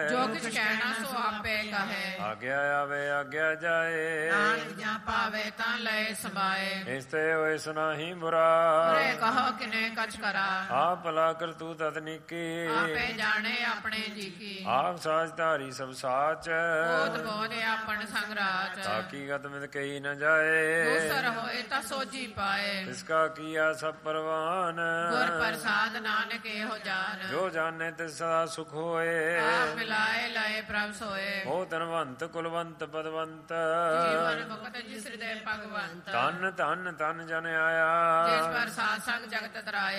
ਜੋ ਕਿਛ ਕਹਿਣਾ ਸੋ ਆਪੇ ਕਹੇ। ਆਗਿਆ ਆਵੇ ਆਗਿਆ ਜਾਏ, ਨਾਨਕ ਜਾਂ ਪਾਵੇ ਤਾਂ ਲਏ ਸਮਾਏ। ਇਸ ਤੇ ਹੋਏ ਸੁਨਾਹੀ ਬੁਰਾ, ਬੁਰੇ ਕਹੋ ਕਿਨੇ ਕਛ ਕਰਾ। ਆਪ ਭਲਾ ਕਰਤੂਤ ਅਤਨੀਕੀ, ਆਪੇ ਜਾਣੇ ਆਪਣੇ ਜੀ ਕੀ। ਆਪ ਸਾਜ ਧਾਰੀ ਸਭ ਸਾਚ, ਬੋਧ ਬੋਧ ਆਪਨ ਸੰਗਰਾਚ। ਤਾਕੀ ਗਤ ਮਿਤ ਕਹੀ ਨ ਜਾਏ, ਦੂਸਰ ਹੋਏ ਤਾਂ ਸੋਝੀ ਪਾਏ। ਤਿਸਕਾ ਕੀਆ ਸਭ ਪਰਵਾਨ, ਗੁਰ ਪ੍ਰਸਾਦ ਨਾਨਕ ਇਹੋ ਜਾਨ। ਜੋ ਜਾਣੇ ਤਿਸ ਸਦਾ ਸੁਖ ਹੋਏ, ਆਪ ਮਿਲਾਏ ਲਏ ਪ੍ਰਭ ਸੋਏ। ਹੋ ਧਨਵੰਤ ਕੁਲਵੰਤ ਪਦਵੰਤ, ਜੀਵਨ ਮੁਕਤ ਜਿਸ ਹਿਰਦੇ ਭਗਵੰਤ। ਧਨ ਧਨ ਧਨ ਜਨ ਆਇਆ, ਜਿਸ ਪਰ ਸਾਧ ਸੰਗ ਜਗਤ ਤਰਾਇਆ।